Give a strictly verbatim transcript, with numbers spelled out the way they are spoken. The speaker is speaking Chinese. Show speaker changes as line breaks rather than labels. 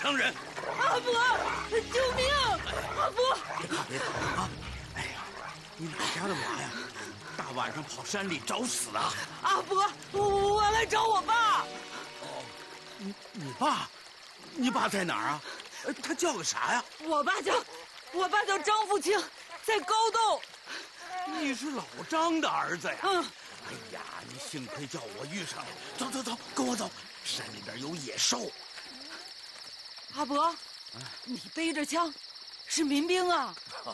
伤人。
阿伯，救命！阿伯，
别怕别怕啊！哎呀，你哪家的娃呀？大晚上跑山里找死啊！
阿伯，我我来找我爸。
哦，你你爸，你爸在哪儿啊？他叫个啥呀？
我爸叫，我爸叫张富清，在高洞。
你是老张的儿子呀？
嗯。
哎呀，你幸亏叫我遇上了。走走走，跟我走，山里边有野兽。
阿伯，你背着枪，是民兵啊？
哦，